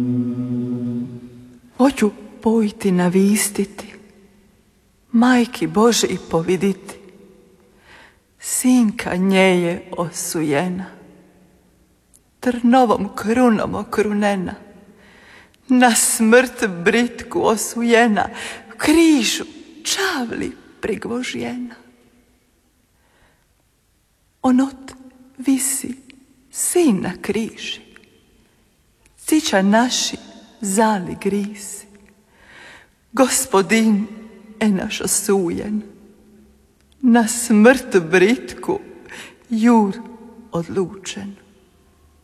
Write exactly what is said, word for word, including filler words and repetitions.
Hoću pojti navistiti, Majki Božji poviditi, sinka nje je osujena, trnovom krunom okrunena, na smrt britku osujena, križu čavli prigvožjena. Onot visi sin na križi, cića naši zali grisi, Gospodin je naš osujen, na smrt britku jur odlučen.